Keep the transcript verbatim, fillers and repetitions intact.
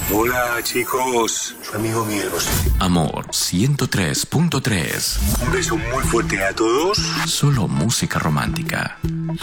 Hola, chicos. Su amigo Miguel Bosé. Amor ciento tres punto tres. Un beso muy fuerte a todos. Solo música romántica.